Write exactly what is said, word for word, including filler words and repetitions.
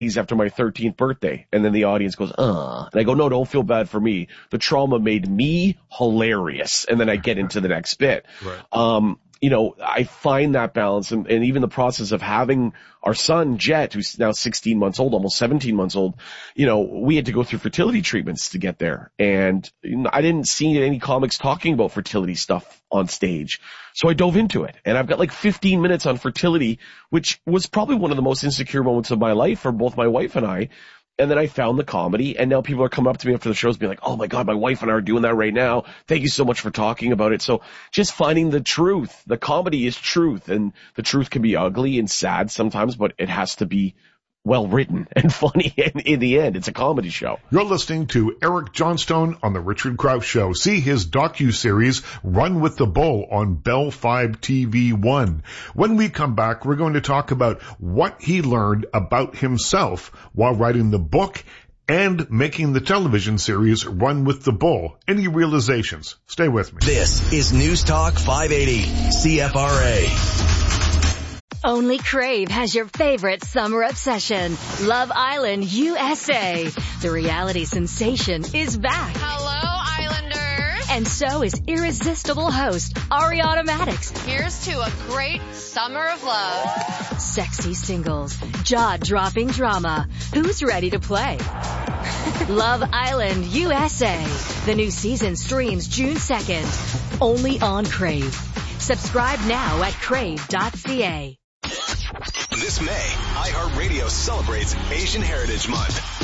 after my thirteenth birthday. And then the audience goes, uh, and I go, no, don't feel bad for me. The trauma made me hilarious. And then I get into the next bit. Right. Um, you know, I find that balance, and, and even the process of having our son, Jet, who's now sixteen months old, almost seventeen months old, you know, we had to go through fertility treatments to get there. And I didn't see any comics talking about fertility stuff on stage. So I dove into it, and I've got like fifteen minutes on fertility, which was probably one of the most insecure moments of my life for both my wife and I. And then I found the comedy, and now people are coming up to me after the shows being like, oh my God, my wife and I are doing that right now. Thank you so much for talking about it. So just finding the truth. The comedy is truth, and the truth can be ugly and sad sometimes, but it has to be well written and funny. And in the end, it's a comedy show. You're listening to Eric Johnstone on The Richard Krause Show. See his docu-series, Run with the Bull, on Bell five T V one. When we come back, we're going to talk about what he learned about himself while writing the book and making the television series Run with the Bull. Any realizations? Stay with me. This is News Talk five eighty C F R A. Only Crave has your favorite summer obsession, Love Island U S A. The reality sensation is back. Hello, Islanders. And so is irresistible host Ariana Maddox. Here's to a great summer of love. Sexy singles, jaw-dropping drama. Who's ready to play? Love Island U S A. The new season streams June second. Only on Crave. Subscribe now at crave dot c a. This May, iHeartRadio celebrates Asian Heritage Month.